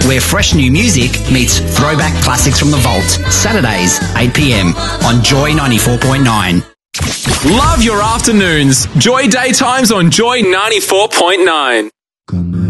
where fresh new music meets throwback classics from the vault. Saturdays, 8 p.m. on Joy 94.9. Love your afternoons. Joy Daytimes on Joy 94.9.